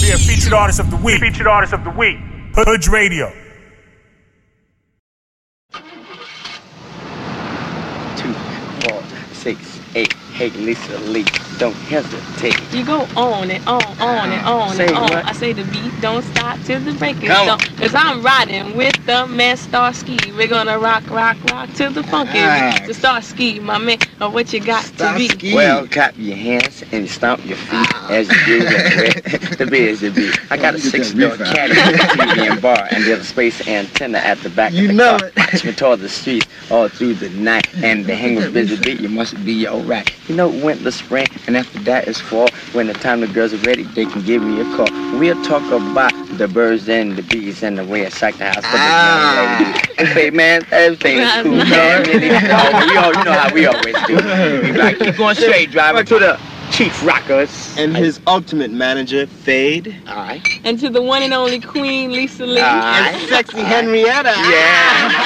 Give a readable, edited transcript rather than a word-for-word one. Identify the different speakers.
Speaker 1: Be a featured artist of the week. Featured artist of the week. Hood Radio.
Speaker 2: 2, 4, 6, 8. Hey, Lisa Lee, don't hesitate.
Speaker 3: You go on and on and on
Speaker 2: Say
Speaker 3: and on.
Speaker 2: what?
Speaker 3: I say the beat don't stop till the break is
Speaker 2: Come
Speaker 3: done.
Speaker 2: on.
Speaker 3: Cause I'm riding with the man Starsky. We're gonna rock, rock, rock till the funky beat. The Starsky, my man, what you got to be.
Speaker 2: Well, clap your hands and stomp your feet as you do the biz to be. I got a 6-door caddy TV and bar and there's a space antenna at the back of the car. Watch me toward the streets all through the night. And the hang was busy beat, you must be alright. You know, winter, spring, and after that is fall. When the time the girls are ready, they can give me a call. We'll talk about the birds and the bees and the way I shake the house for the young lady. Hey, man, everything is cool, man. You know how we always do. We like, keep going straight, driver to the Chief Rockers.
Speaker 4: And his ultimate manager, Fade.
Speaker 2: Alright.
Speaker 3: And to the one and only Queen Lisa Lee.
Speaker 4: And sexy Henrietta.
Speaker 2: Yeah.